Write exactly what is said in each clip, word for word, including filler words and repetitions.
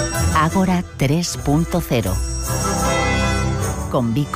Ágora tres punto cero. Con Vico.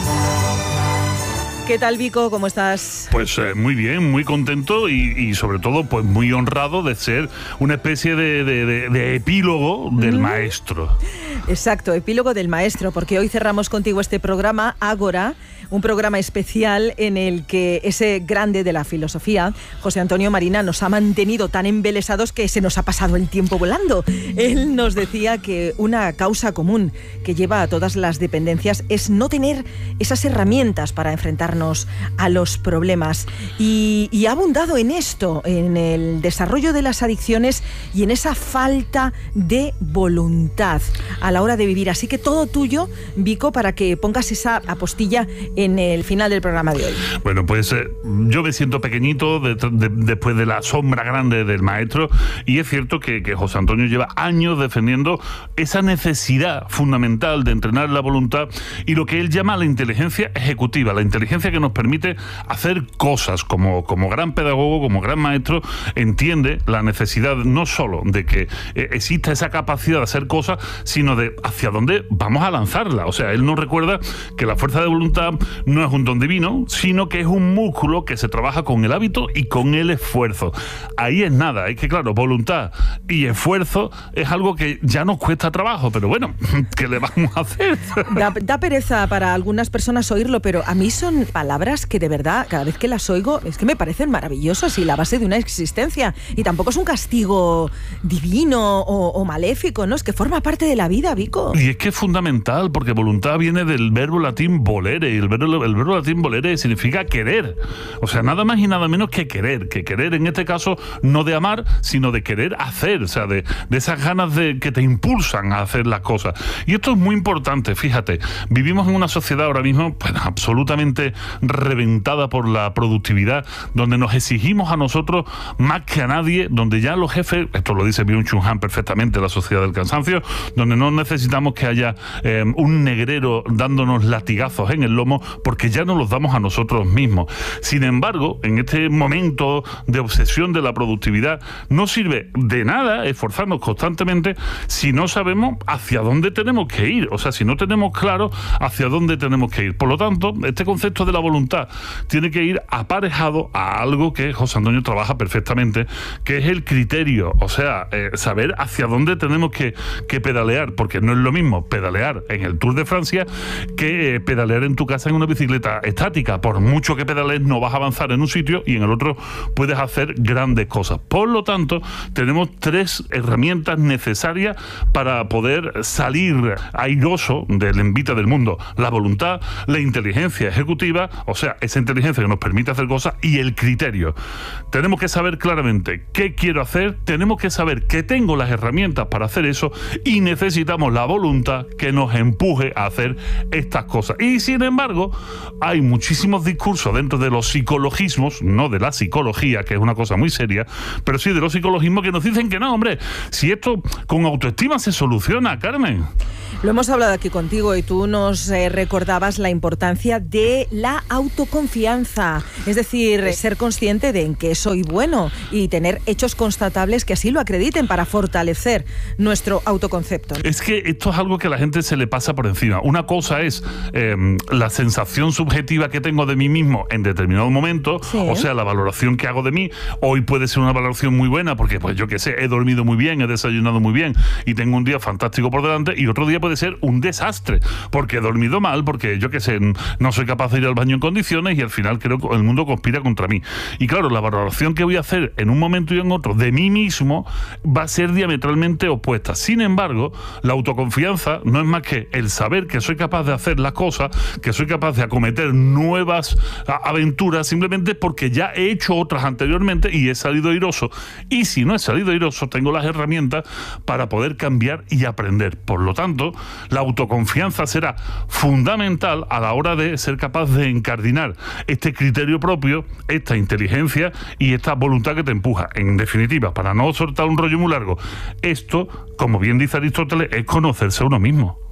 ¿Qué tal, Vico? ¿Cómo estás? Pues eh, muy bien, muy contento y, y sobre todo pues muy honrado de ser una especie de, de, de, de epílogo del mm. maestro. Exacto, epílogo del maestro, porque hoy cerramos contigo este programa, Ágora, un programa especial en el que ese grande de la filosofía, José Antonio Marina, nos ha mantenido tan embelesados que se nos ha pasado el tiempo volando. Él nos decía que una causa común que lleva a todas las dependencias es no tener esas herramientas para enfrentarnos a los problemas. Y, y ha abundado en esto, en el desarrollo de las adicciones y en esa falta de voluntad a la hora de vivir. Así que todo tuyo, Vico, para que pongas esa apostilla en el final del programa de hoy. Bueno, pues eh, yo me siento pequeñito de, de, después de la sombra grande del maestro, y es cierto que, que José Antonio lleva años defendiendo esa necesidad fundamental de entrenar la voluntad y lo que él llama la inteligencia ejecutiva, la inteligencia que nos permite hacer cosas. Como, como gran pedagogo, como gran maestro, entiende la necesidad no solo de que eh, exista esa capacidad de hacer cosas, sino de hacia dónde vamos a lanzarla. O sea, él nos recuerda que la fuerza de voluntad no es un don divino, sino que es un músculo que se trabaja con el hábito y con el esfuerzo. Ahí es nada, es que claro, voluntad y esfuerzo es algo que ya nos cuesta trabajo, pero bueno, ¿qué le vamos a hacer? Da, da pereza para algunas personas oírlo, pero a mí son palabras que de verdad, cada vez que las oigo, es que me parecen maravillosas y la base de una existencia. Y tampoco es un castigo divino o, o maléfico, ¿no? Es que forma parte de la vida, Vico. Y es que es fundamental, porque voluntad viene del verbo latín volere, y el verbo, el verbo latín volere significa querer. O sea, nada más y nada menos que querer, que querer en este caso no de amar, sino de querer hacer, o sea, de, de esas ganas de que te impulsan a hacer las cosas. Y esto es muy importante, fíjate, vivimos en una sociedad ahora mismo pues, absolutamente reventada por la productividad, donde nos exigimos a nosotros más que a nadie, donde ya los jefes, esto lo dice Byung-Chul Han perfectamente, la sociedad del cansancio, donde no necesitamos que haya eh, un negrero dándonos latigazos en el lomo, porque ya no los damos a nosotros mismos. Sin embargo, en este momento de obsesión de la productividad, no sirve de nada esforzarnos constantemente si no sabemos hacia dónde tenemos que ir, o sea, si no tenemos claro hacia dónde tenemos que ir. Por lo tanto, este concepto de la voluntad tiene que ir aparejado a algo que José Antonio trabaja perfectamente, que es el criterio, o sea, eh, saber hacia dónde tenemos que, que pedalear, porque no es lo mismo pedalear en el Tour de Francia que eh, pedalear en tu casa en una bicicleta estática. Por mucho que pedalees no vas a avanzar en un sitio y en el otro puedes hacer grandes cosas. Por lo tanto, tenemos tres herramientas necesarias para poder salir airoso del envite del mundo: la voluntad, la inteligencia ejecutiva, o sea, esa inteligencia que nos permite hacer cosas, y el criterio. Tenemos que saber claramente qué quiero hacer, tenemos que saber que tengo las herramientas para hacer eso, y necesitamos la voluntad que nos empuje a hacer estas cosas. Y sin embargo, hay muchísimos discursos dentro de los psicologismos, no de la psicología, que es una cosa muy seria, pero sí de los psicologismos, que nos dicen que no, hombre, si esto con autoestima se soluciona, Carmen. Lo hemos hablado aquí contigo y tú nos eh, recordabas la importancia de la autoconfianza, es decir, ser consciente de en qué soy bueno y tener hechos constatables que así lo acrediten para fortalecer nuestro autoconcepto. Es que esto es algo que a la gente se le pasa por encima. Una cosa es eh, la sensación subjetiva que tengo de mí mismo en determinado momento, sí. O sea, la valoración que hago de mí. Hoy puede ser una valoración muy buena porque, pues yo qué sé, he dormido muy bien, he desayunado muy bien y tengo un día fantástico por delante, y otro día puede ser un desastre porque he dormido mal, porque yo qué sé, no soy capaz de ir al baño en condiciones y al final creo que el mundo conspira contra mí. Y claro, la valoración que voy a hacer en un momento y en otro de mí mismo va a ser diametralmente opuesta. Sin embargo, la autoconfianza no es más que el saber que soy capaz de hacer las cosas, que soy capaz de acometer nuevas aventuras simplemente porque ya he hecho otras anteriormente y he salido airoso. Y si no he salido airoso, tengo las herramientas para poder cambiar y aprender. Por lo tanto, la autoconfianza será fundamental a la hora de ser capaz de encardinar este criterio propio, esta inteligencia y esta voluntad que te empuja. En definitiva, para no soltar un rollo muy largo, esto, como bien dice Aristóteles, es conocerse a uno mismo.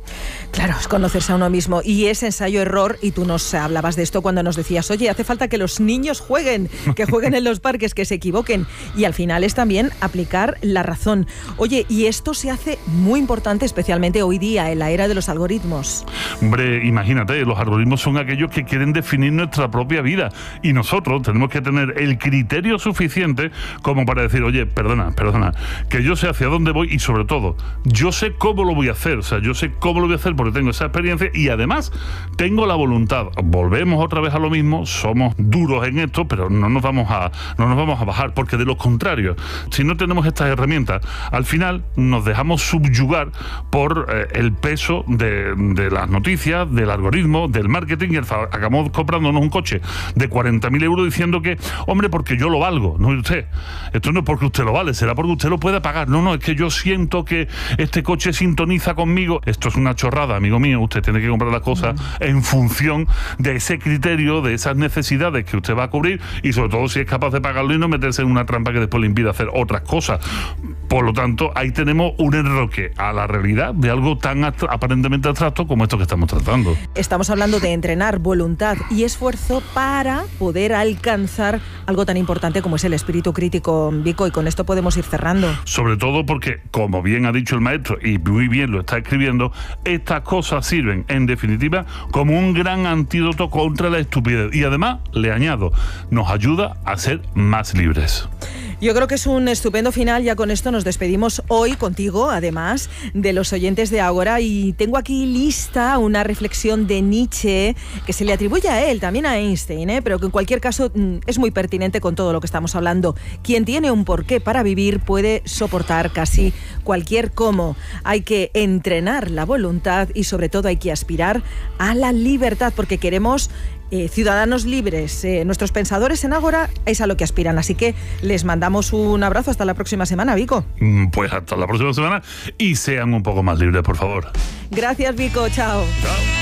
Claro, es conocerse a uno mismo y es ensayo-error, y tú nos hablabas de esto cuando nos decías, oye, hace falta que los niños jueguen, que jueguen en los parques, que se equivoquen, y al final es también aplicar la razón. Oye, y esto se hace muy importante, especialmente hoy día, en la era de los algoritmos. Hombre, imagínate, los algoritmos son aquellos que quieren definir nuestra propia vida, y nosotros tenemos que tener el criterio suficiente como para decir, oye, perdona, perdona, que yo sé hacia dónde voy y sobre todo, yo sé cómo lo voy a hacer, o sea, yo sé cómo lo voy a hacer porque tengo esa experiencia y además tengo la voluntad. Volvemos otra vez a lo mismo, somos duros en esto, pero no nos vamos a, no nos vamos a bajar, porque de lo contrario, si no tenemos estas herramientas, al final nos dejamos subyugar por eh, el peso de, de las noticias, del algoritmo, del marketing, y acabamos comprándonos un coche de cuarenta mil euros diciendo que, hombre, porque yo lo valgo. No, usted, esto no es porque usted lo vale, será porque usted lo puede pagar. No, no, es que yo siento que este coche sintoniza conmigo. Esto es una chorrada, amigo mío. Usted tiene que comprar las cosas mm. en función de ese criterio, de esas necesidades que usted va a cubrir, y sobre todo si es capaz de pagarlo y no meterse en una trampa que después le impida hacer otras cosas. Por lo tanto, ahí tenemos un enroque a la realidad de algo tan atra- aparentemente abstracto como esto que estamos tratando. Estamos hablando de entrenar voluntad y esfuerzo para poder alcanzar algo tan importante como es el espíritu crítico, Vico, y con esto podemos ir cerrando. Sobre todo porque, como bien ha dicho el maestro, y muy bien lo está escribiendo, estas cosas sirven, en definitiva, como un gran antídoto contra la estupidez. Y además, le añado, nos ayuda a ser más libres. Yo creo que es un estupendo final. Ya con esto nos despedimos hoy contigo, además de los oyentes de Ágora, y tengo aquí lista una reflexión de Nietzsche que se le atribuye a él, también a Einstein, ¿eh? pero que en cualquier caso es muy pertinente con todo lo que estamos hablando. Quien tiene un porqué para vivir puede soportar casi cualquier cómo. Hay que entrenar la voluntad y sobre todo hay que aspirar a la libertad, porque queremos Eh, ciudadanos libres. Eh, nuestros pensadores en Ágora es a lo que aspiran, así que les mandamos un abrazo. Hasta la próxima semana, Vico. Pues hasta la próxima semana y sean un poco más libres, por favor. Gracias, Vico. Chao. Chao.